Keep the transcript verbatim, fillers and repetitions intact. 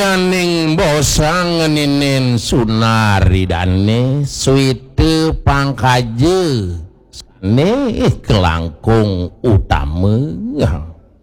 nyaning bosangngenin Sunaridane suite pangkaje nih kelangkung utama